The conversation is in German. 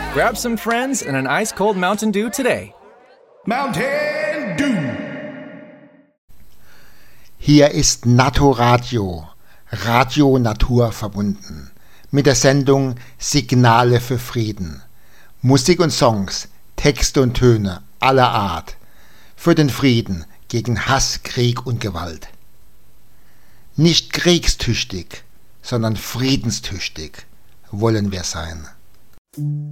Grab some friends and an ice-cold Mountain Dew today. Mountain Dew. Hier ist Naturadio, Radio Natur verbunden, mit der Sendung Signale für Frieden. Musik und Songs, Texte und Töne aller Art, für den Frieden gegen Hass, Krieg und Gewalt. Nicht kriegstüchtig, sondern friedenstüchtig wollen wir sein.